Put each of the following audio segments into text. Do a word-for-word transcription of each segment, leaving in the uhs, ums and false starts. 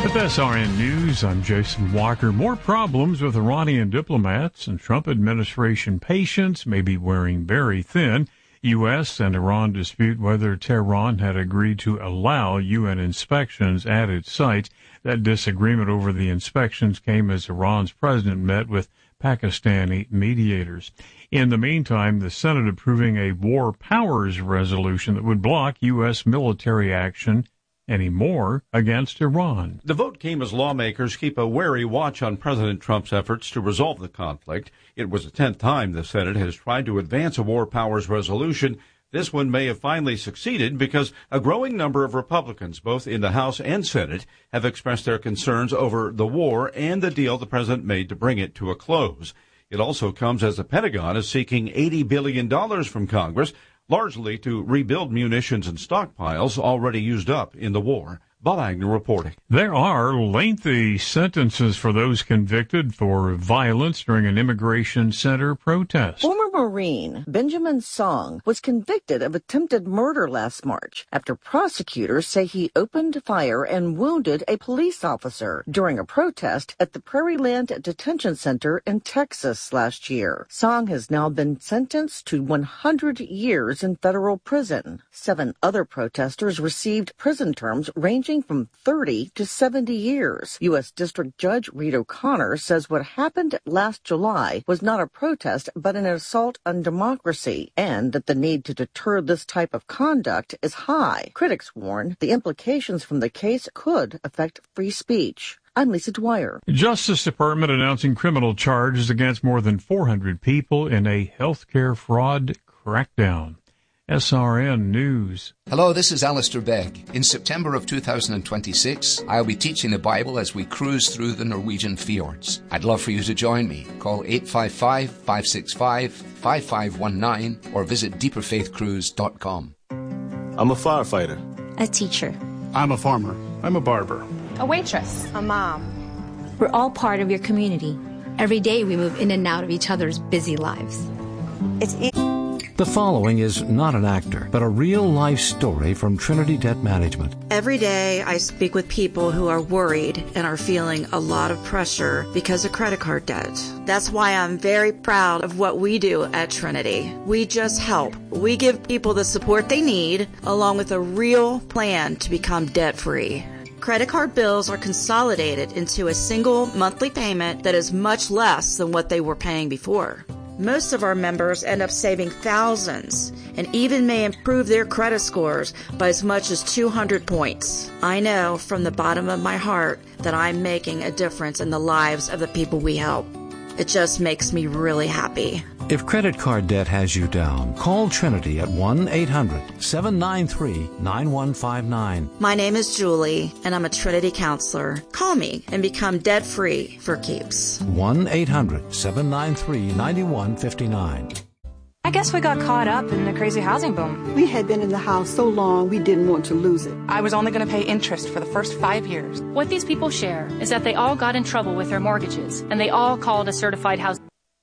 With S R N News, I'm Jason Walker. More problems with Iranian diplomats and Trump administration patience may be wearing very thin. U S and Iran dispute whether Tehran had agreed to allow U N inspections at its site. That disagreement over the inspections came as Iran's president met with Pakistani mediators. In the meantime, the Senate approving a war powers resolution that would block U S military action anymore against Iran. The vote came as lawmakers keep a wary watch on President Trump's efforts to resolve the conflict. It was the tenth time the Senate has tried to advance a war powers resolution. This one may have finally succeeded because a growing number of Republicans, both in the House and Senate, have expressed their concerns over the war and the deal the president made to bring it to a close. It also comes as the Pentagon is seeking eighty billion dollars from Congress, largely to rebuild munitions and stockpiles already used up in the war. Bob Agnew reporting. There are lengthy sentences for those convicted for violence during an immigration center protest. Former Marine Benjamin Song was convicted of attempted murder last March after prosecutors say he opened fire and wounded a police officer during a protest at the Prairieland Detention Center in Texas last year. Song has now been sentenced to one hundred years in federal prison. Seven other protesters received prison terms ranging from thirty to seventy years. U S District Judge Reed O'Connor says what happened last July was not a protest but an assault on democracy, and that the need to deter this type of conduct is high. Critics warn the implications from the case could affect free speech. I'm Lisa Dwyer. Justice Department announcing criminal charges against more than four hundred people in a healthcare fraud crackdown. S R N News. Hello, this is Alistair Begg. In September of two thousand twenty-six, I'll be teaching the Bible as we cruise through the Norwegian fjords. I'd love for you to join me. Call eight five five, five six five, five five one nine or visit deeper faith cruise dot com. I'm a firefighter. A teacher. I'm a farmer. I'm a barber. A waitress. A mom. We're all part of your community. Every day we move in and out of each other's busy lives. It's easy. The following is not an actor, but a real-life story from Trinity Debt Management. Every day I speak with people who are worried and are feeling a lot of pressure because of credit card debt. That's why I'm very proud of what we do at Trinity. We just help. We give people the support they need, along with a real plan to become debt-free. Credit card bills are consolidated into a single monthly payment that is much less than what they were paying before. Most of our members end up saving thousands and even may improve their credit scores by as much as two hundred points. I know from the bottom of my heart that I'm making a difference in the lives of the people we help. It just makes me really happy. If credit card debt has you down, call Trinity at one eight hundred, seven nine three, nine one five nine. My name is Julie, and I'm a Trinity counselor. Call me and become debt-free for keeps. one eight hundred, seven nine three, nine one five nine. I guess we got caught up in the crazy housing boom. We had been in the house so long we didn't want to lose it. I was only going to pay interest for the first five years. What these people share is that they all got in trouble with their mortgages, and they all called a certified house.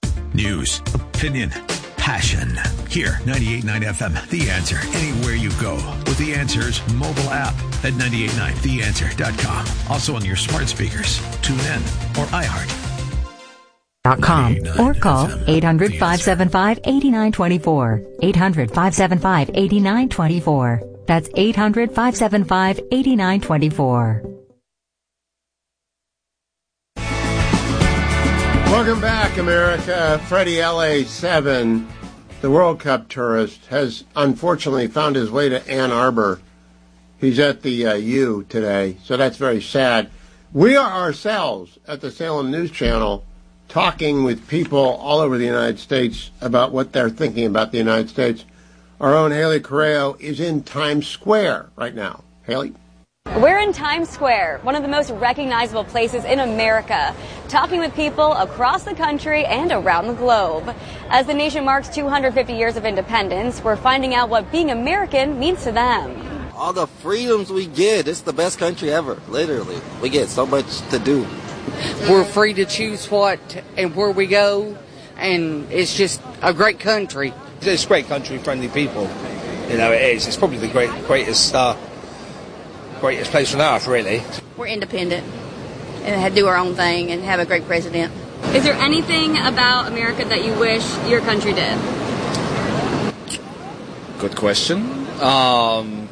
News, opinion, passion. Here, ninety-eight point nine F M, The Answer, anywhere you go. With The Answer's mobile app at nine eight nine the answer dot com. Also on your smart speakers, tune in, or iHeart. Dot com or call eight hundred, five seven five, eight nine two four. eight hundred, five seven five, eight nine two four. That's eight hundred, five seven five, eight nine two four. Welcome back, America. Freddie L A seven, the World Cup tourist, has unfortunately found his way to Ann Arbor. He's at the uh, U today, so that's very sad. We are ourselves at the Salem News Channel talking with people all over the United States about what they're thinking about the United States. Our own Haley Correo is in Times Square right now. Haley? We're in Times Square, one of the most recognizable places in America, talking with people across the country and around the globe. As the nation marks two hundred fifty years of independence, we're finding out what being American means to them. All the freedoms we get, it's the best country ever, literally. We get so much to do. We're free to choose what and where we go, and it's just a great country. It's a great country, friendly people. You know, it is. It's probably the great, greatest uh, greatest place on earth, really. We're independent and do our own thing and have a great president. Is there anything about America that you wish your country did? Good question. Um,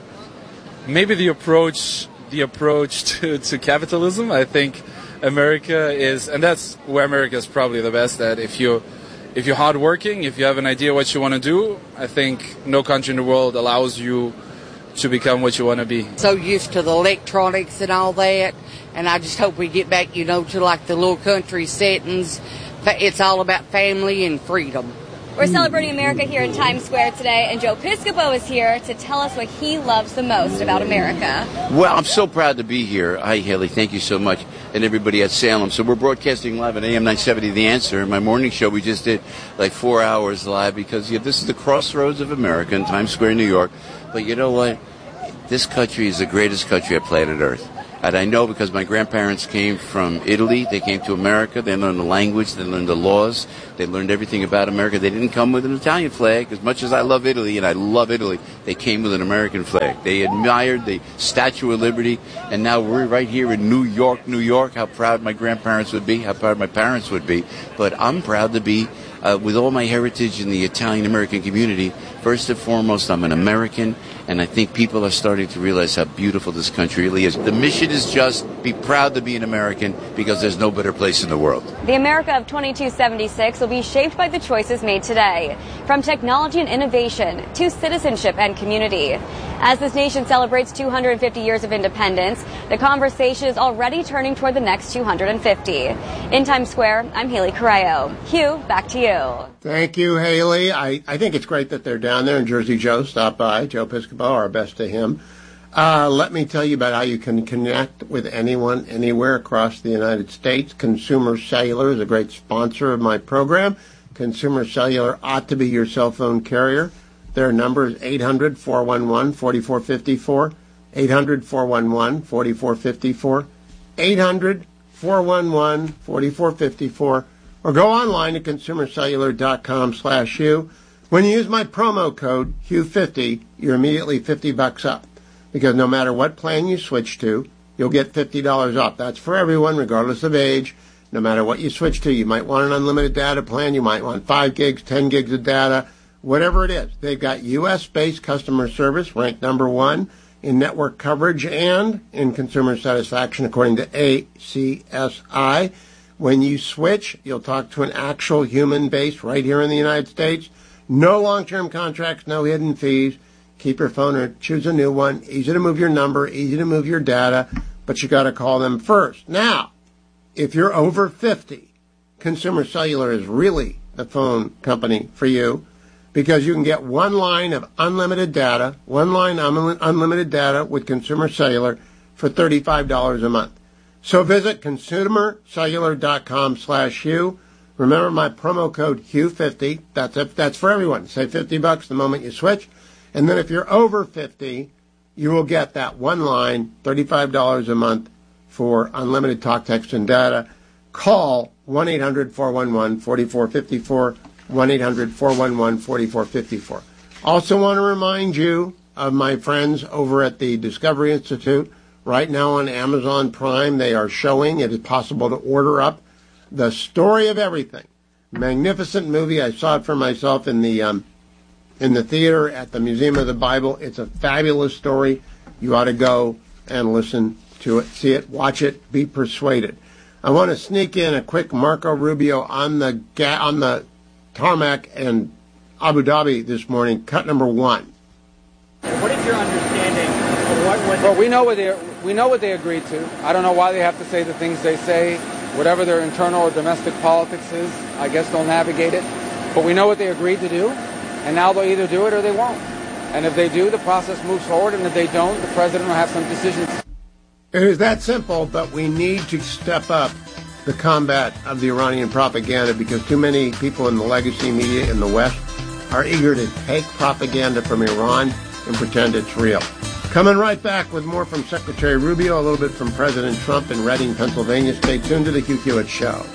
maybe the approach, the approach to, to capitalism. I think America is, and that's where America is probably the best at. If you, if you're hardworking, if you have an idea what you want to do, I think no country in the world allows you to become what you want to be. So used to the electronics and all that, and I just hope we get back, you know, to like the little country settings. It's all about family and freedom. We're celebrating America here in Times Square today, and Joe Piscopo is here to tell us what he loves the most about America. Well, I'm so proud to be here. Hi, Haley. Thank you so much. And everybody at Salem. So we're broadcasting live at A M nine seventy, The Answer. My morning show, we just did like four hours live because yeah, this is the crossroads of America in Times Square, New York. But you know what? This country is the greatest country on planet Earth. And I know because my grandparents came from Italy. They came to America. They learned the language. They learned the laws. They learned everything about America. They didn't come with an Italian flag. As much as I love Italy, and I love Italy, they came with an American flag. They admired the Statue of Liberty. And now we're right here in New York, New York. How proud my grandparents would be. How proud my parents would be. But I'm proud to be, uh, with all my heritage in the Italian-American community. First and foremost, I'm an American. And I think people are starting to realize how beautiful this country really is. The mission is just be proud to be an American because there's no better place in the world. The America of twenty-two seventy-six will be shaped by the choices made today, from technology and innovation to citizenship and community. As this nation celebrates two hundred fifty years of independence, the conversation is already turning toward the next two hundred fifty. In Times Square, I'm Haley Correo. Hugh, back to you. Thank you, Haley. I, I think it's great that they're down there, and Jersey Joe stopped by. Joe Piscopo, our best to him. Uh, let me tell you about how you can connect with anyone, anywhere across the United States. Consumer Cellular is a great sponsor of my program. Consumer Cellular ought to be your cell phone carrier. Their number is eight hundred, four one one, four four five four, eight hundred, four one one, four four five four, eight hundred, four one one, four four five four, or go online to consumercellular.com slash Hugh. When you use my promo code Hugh fifty, you're immediately fifty bucks up, because no matter what plan you switch to, you'll get fifty dollars off. That's for everyone, regardless of age. No matter what you switch to, you might want an unlimited data plan, you might want five gigs, ten gigs of data, whatever it is. They've got U S-based customer service, ranked number one in network coverage and in consumer satisfaction, according to A C S I. When you switch, you'll talk to an actual human base right here in the United States. No long-term contracts, no hidden fees. Keep your phone or choose a new one. Easy to move your number, easy to move your data, but you got to call them first. Now, if you're over fifty, Consumer Cellular is really the phone company for you, because you can get one line of unlimited data, one line un- unlimited data with Consumer Cellular for thirty-five dollars a month. So visit consumercellular.com slash Hugh. Remember my promo code Hugh fifty. That's it. That's for everyone. Save fifty bucks the moment you switch. And then if you're over fifty, you will get that one line, thirty-five dollars a month for unlimited talk, text, and data. Call one eight hundred, four one one, four four five four, one eight hundred, four one one, four four five four. Also want to remind you of my friends over at the Discovery Institute. Right now on Amazon Prime, they are showing it is possible to order up The Story of Everything. Magnificent movie. I saw it for myself in the um, in the theater at the Museum of the Bible. It's a fabulous story. You ought to go and listen to it, see it, watch it, be persuaded. I want to sneak in a quick Marco Rubio on the ga- on the tarmac in Abu Dhabi this morning. Cut number one. What is your understanding of what was? Well, we know what they we know what they agreed to. I don't know why they have to say the things they say. Whatever their internal or domestic politics is, I guess they'll navigate it. But we know what they agreed to do, and now they'll either do it or they won't. And if they do, the process moves forward, and if they don't, the president will have some decisions. It is that simple, but we need to step up the combat of the Iranian propaganda, because too many people in the legacy media in the West are eager to take propaganda from Iran and pretend it's real. Coming right back with more from Secretary Rubio, a little bit from President Trump in Reading, Pennsylvania. Stay tuned to the Hugh Hewitt Show.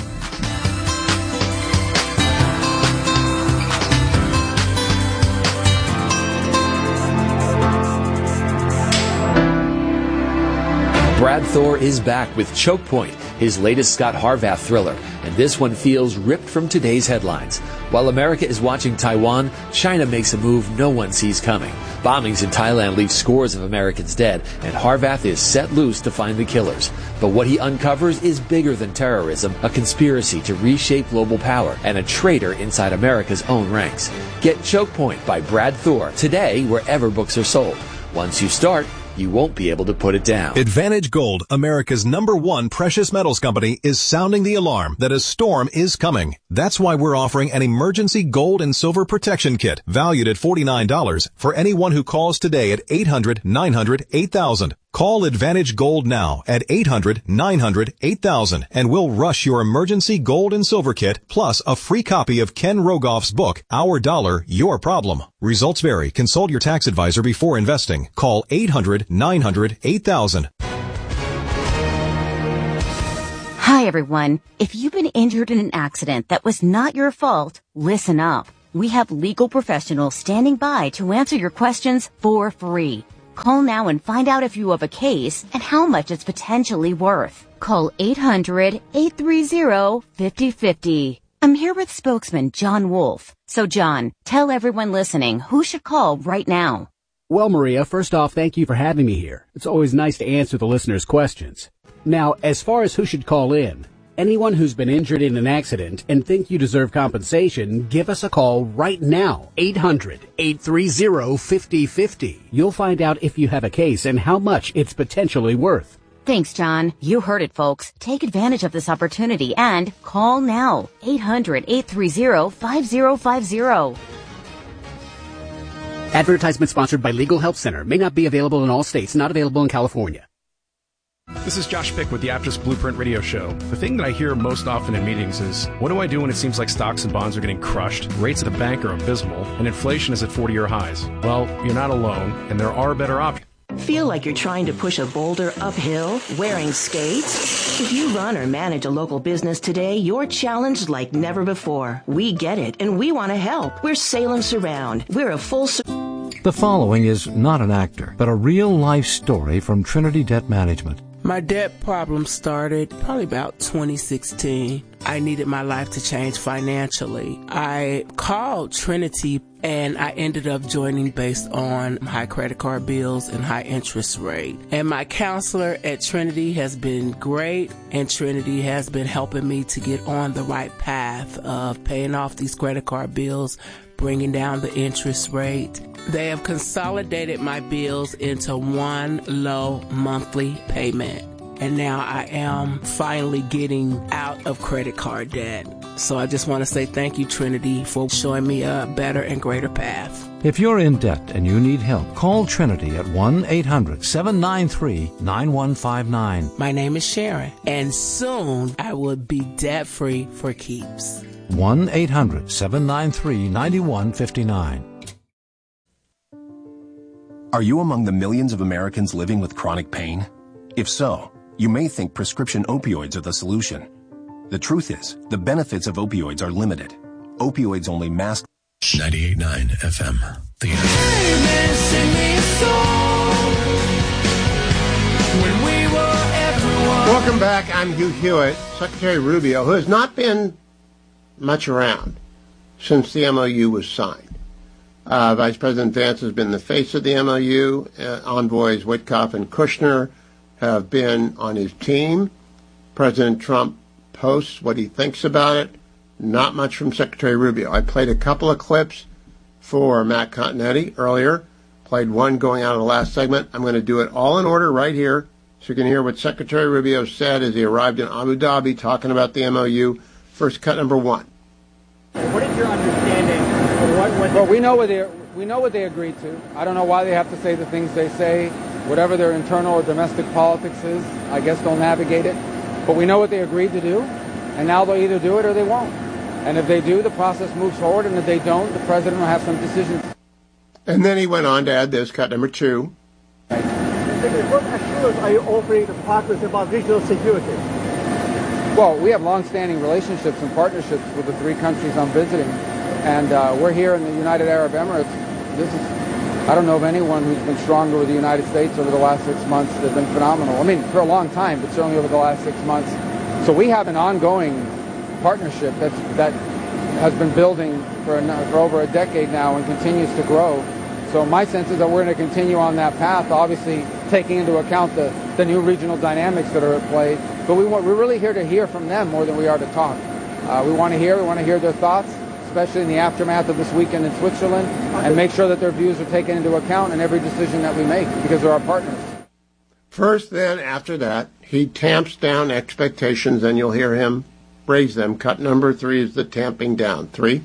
Brad Thor is back with Choke Point, his latest Scott Harvath thriller, and this one feels ripped from today's headlines. While America is watching Taiwan, China makes a move no one sees coming. Bombings in Thailand leave scores of Americans dead, and Harvath is set loose to find the killers. But what he uncovers is bigger than terrorism, a conspiracy to reshape global power, and a traitor inside America's own ranks. Get Choke Point by Brad Thor today wherever books are sold. Once you start, you won't be able to put it down. Advantage Gold, America's number one precious metals company, is sounding the alarm that a storm is coming. That's why we're offering an emergency gold and silver protection kit valued at forty-nine dollars for anyone who calls today at eight hundred, nine hundred, eight thousand. Call Advantage Gold now at eight hundred, nine hundred, eight thousand and we'll rush your emergency gold and silver kit plus a free copy of Ken Rogoff's book, Our Dollar, Your Problem. Results vary. Consult your tax advisor before investing. Call eight hundred, nine hundred, eight thousand. Hi, everyone. If you've been injured in an accident that was not your fault, listen up. We have legal professionals standing by to answer your questions for free. Call now and find out if you have a case and how much it's potentially worth. Call eight hundred, eight three zero, five zero five zero. I'm here with spokesman John Wolf. So, John, tell everyone listening who should call right now. Well, Maria, first off, thank you for having me here. It's always nice to answer the listeners' questions. Now, as far as who should call in, anyone who's been injured in an accident and think you deserve compensation, give us a call right now. eight hundred, eight three zero, five zero five zero. You'll find out if you have a case and how much it's potentially worth. Thanks, John. You heard it, folks. Take advantage of this opportunity and call now. eight hundred, eight three zero, five zero five zero. Advertisement sponsored by Legal Help Center. May not be available in all states. Not available in California. This is Josh Pick with the Aptus Blueprint Radio Show. The thing that I hear most often in meetings is, what do I do when it seems like stocks and bonds are getting crushed, rates at the bank are abysmal, and inflation is at forty-year highs? Well, you're not alone, and there are better options. Feel like you're trying to push a boulder uphill wearing skates? If you run or manage a local business today, you're challenged like never before. We get it, and we want to help. We're Salem Surround. We're a full... Sur- The following is not an actor, but a real-life story from Trinity Debt Management. My debt problem started probably about twenty sixteen. I needed my life to change financially. I called Trinity and I ended up joining based on high credit card bills and high interest rate. And my counselor at Trinity has been great, and Trinity has been helping me to get on the right path of paying off these credit card bills, bringing down the interest rate. They have consolidated my bills into one low monthly payment. And now I am finally getting out of credit card debt. So I just want to say thank you, Trinity, for showing me a better and greater path. If you're in debt and you need help, call Trinity at one eight hundred, seven nine three, nine one five nine. My name is Sharon, and soon I will be debt-free for keeps. one eight hundred, seven nine three, nine one five nine. Are you among the millions of Americans living with chronic pain? If so, you may think prescription opioids are the solution. The truth is, the benefits of opioids are limited. Opioids only mask... ninety-eight point nine F M. The Welcome back. I'm Hugh Hewitt. Secretary Rubio, who has not been much around since the M O U was signed. Uh, Vice President Vance has been the face of the M O U. Uh, envoys Witkoff and Kushner have been on his team. President Trump posts what he thinks about it. Not much from Secretary Rubio. I played a couple of clips for Matt Continetti earlier. Played one going out of the last segment. I'm going to do it all in order right here so you can hear what Secretary Rubio said as he arrived in Abu Dhabi talking about the M O U. First cut number one. What is your understanding of what... what well, we know what they we know what they agreed to. I don't know why they have to say the things they say. Whatever their internal or domestic politics is, I guess they'll navigate it. But we know what they agreed to do, and now they'll either do it or they won't. And if they do, the process moves forward, and if they don't, the president will have some decisions. And then he went on to add this, cut number two. What assurance are you offering the partners about regional security? Well, we have long-standing relationships and partnerships with the three countries I'm visiting. And uh, we're here in the United Arab Emirates. This is I don't know of anyone who's been stronger with the United States over the last six months. They've been phenomenal. I mean, for a long time, but certainly over the last six months. So we have an ongoing partnership that's, that has been building for, a, for over a decade now and continues to grow. So my sense is that we're going to continue on that path, obviously taking into account the, the new regional dynamics that are at play. But we want, we're really here to hear from them more than we are to talk. Uh, we want to hear, we want to hear their thoughts, especially in the aftermath of this weekend in Switzerland, and make sure that their views are taken into account in every decision that we make, because they're our partners. First, then, after that, he tamps down expectations, and you'll hear him raise them. Cut number three is the tamping down. Three.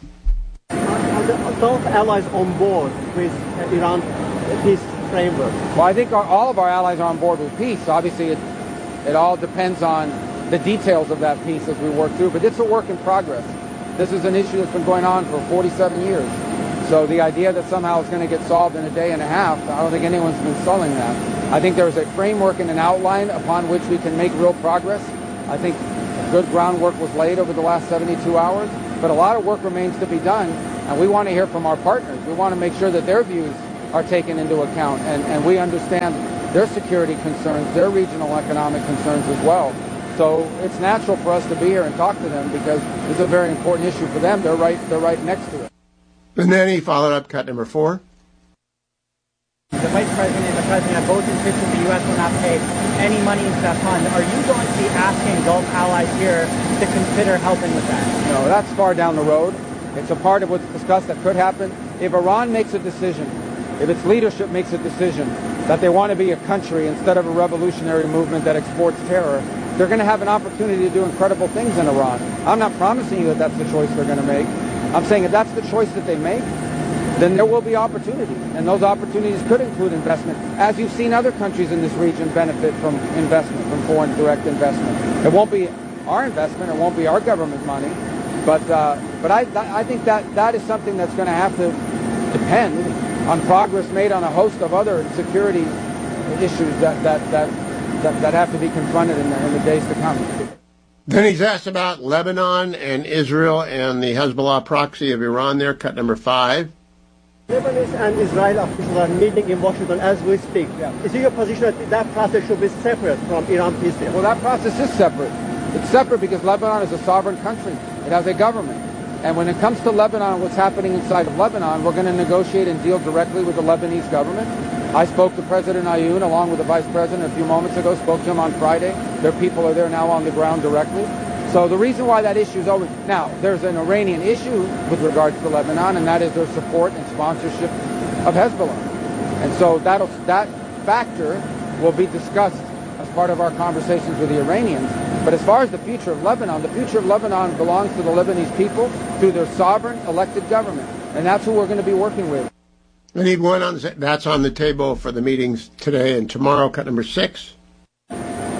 Are Gulf allies on board with Iran peace framework? Well, I think our, all of our allies are on board with peace. Obviously, it, it all depends on the details of that peace as we work through, but it's a work in progress. This is an issue that's been going on for forty-seven years. So the idea that somehow it's going to get solved in a day and a half, I don't think anyone's been selling that. I think there's a framework and an outline upon which we can make real progress. I think good groundwork was laid over the last seventy-two hours, but a lot of work remains to be done, and we want to hear from our partners. We want to make sure that their views are taken into account, and, and we understand their security concerns, their regional economic concerns as well. So it's natural for us to be here and talk to them because it's a very important issue for them. They're right, they're right next to it. And then he followed up, cut number four. The Vice President and the President both insisted the U S will not pay any money into that fund. Are you going to be asking Gulf allies here to consider helping with that? No, that's far down the road. It's a part of what's discussed that could happen. If Iran makes a decision, if its leadership makes a decision that they want to be a country instead of a revolutionary movement that exports terror, they're going to have an opportunity to do incredible things in Iran. I'm not promising you that that's the choice they're going to make. I'm saying if that's the choice that they make, then there will be opportunity. And those opportunities could include investment, as you've seen other countries in this region benefit from investment, from foreign direct investment. It won't be our investment, it won't be our government money, but uh, but I, I think that that is something that's going to have to depend on progress made on a host of other security issues that, that, that That, that have to be confronted in the, in the days to come. Then he's asked about Lebanon and Israel and the Hezbollah proxy of Iran there, cut number five. Lebanese and Israeli officials are meeting in Washington as we speak. Yeah. Is it your position that that process should be separate from Iran peace deal? Well, that process is separate. It's separate because Lebanon is a sovereign country. It has a government. And when it comes to Lebanon and what's happening inside of Lebanon, we're going to negotiate and deal directly with the Lebanese government. I spoke to President Ayoun along with the Vice President a few moments ago, spoke to him on Friday. Their people are there now on the ground directly. So the reason why that issue is over... Now, there's an Iranian issue with regards to Lebanon, and that is their support and sponsorship of Hezbollah. And so that'll, that factor will be discussed as part of our conversations with the Iranians. But as far as the future of Lebanon, the future of Lebanon belongs to the Lebanese people through their sovereign elected government. And that's who we're going to be working with. I need one on that's on the table for the meetings today and tomorrow. Cut number six. Based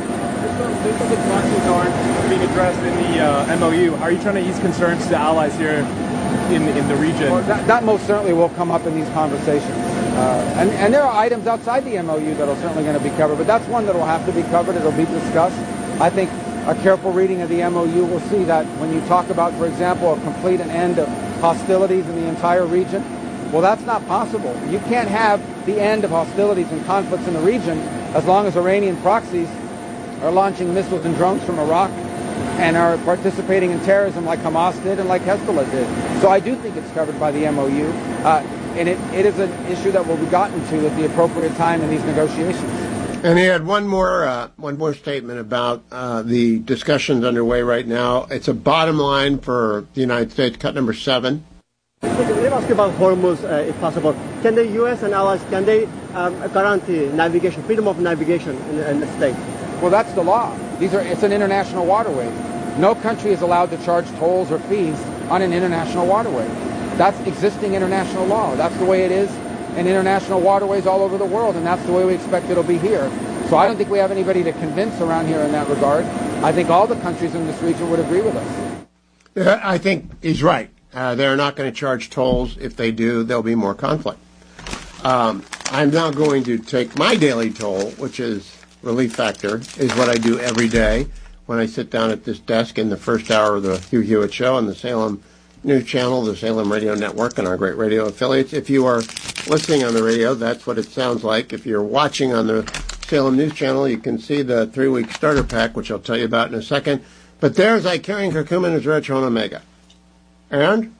on the proxies aren't being addressed in the uh, M O U, are you trying to ease concerns to allies here in in the region? Well, that, that most certainly will come up in these conversations, uh, and and there are items outside the M O U that are certainly going to be covered, but that's one that will have to be covered. It'll be discussed. I think a careful reading of the M O U will see that when you talk about, for example, a complete and end of hostilities in the entire region. Well, that's not possible. You can't have the end of hostilities and conflicts in the region as long as Iranian proxies are launching missiles and drones from Iraq and are participating in terrorism like Hamas did and like Hezbollah did. So I do think it's covered by the M O U, uh, and it, it is an issue that will be gotten to at the appropriate time in these negotiations. And he had one more uh, one more statement about uh, the discussions underway right now. It's a bottom line for the United States. Cut number seven. Let me ask you about Hormuz, uh, if possible. Can the U S and allies, can they um, guarantee navigation, freedom of navigation in, in the state? Well, that's the law. These are it's an international waterway. No country is allowed to charge tolls or fees on an international waterway. That's existing international law. That's the way it is in international waterways all over the world, and that's the way we expect it'll be here. So I don't think we have anybody to convince around here in that regard. I think all the countries in this region would agree with us. I think he's right. Uh, they're not going to charge tolls. If they do, there'll be more conflict. Um, I'm now going to take my daily toll, which is Relief Factor, is what I do every day when I sit down at this desk in the first hour of the Hugh Hewitt Show on the Salem News Channel, the Salem Radio Network, and our great radio affiliates. If you are listening on the radio, that's what it sounds like. If you're watching on the Salem News Channel, you can see the three-week starter pack, which I'll tell you about in a second. But there's Icarian Curcumin, Resveratrol, and Omega. And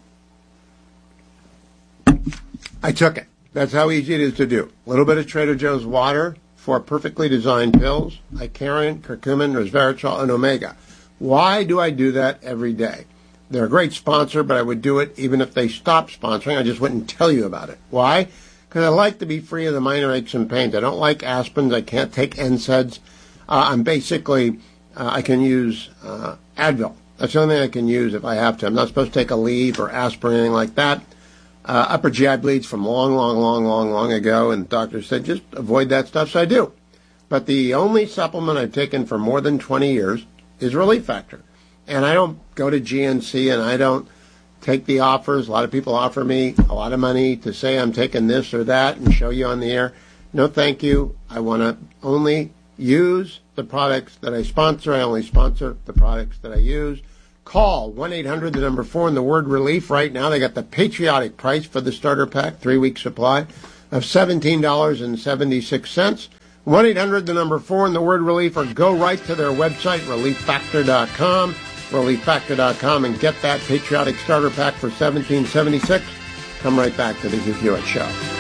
I took it. That's how easy it is to do. A little bit of Trader Joe's water, four perfectly designed pills, Icarian, Curcumin, Resveratrol, and Omega. Why do I do that every day? They're a great sponsor, but I would do it even if they stopped sponsoring. I just wouldn't tell you about it. Why? Because I like to be free of the minor aches and pains. I don't like aspirins. I can't take N SAIDs. Uh, I'm basically, uh, I can use uh, Advil. That's the only thing I can use if I have to. I'm not supposed to take Aleve or aspirin or anything like that. Uh, upper G I bleeds from long, long, long, long, long ago, and the doctor said just avoid that stuff, so I do. But the only supplement I've taken for more than twenty years is Relief Factor. And I don't go to G N C and I don't take the offers. A lot of people offer me a lot of money to say I'm taking this or that and show you on the air. No, thank you. I want to only use the products that I sponsor. I only sponsor the products that I use. Call one eight hundred, the number four, and the word relief right now. They got the patriotic price for the starter pack, three-week supply of seventeen dollars and seventy-six cents. one eight hundred, the number four, and the word relief, or go right to their website, relief factor dot com. relief factor dot com, and get that patriotic starter pack for seventeen seventy-six. Come right back to the Hugh Hewitt Show.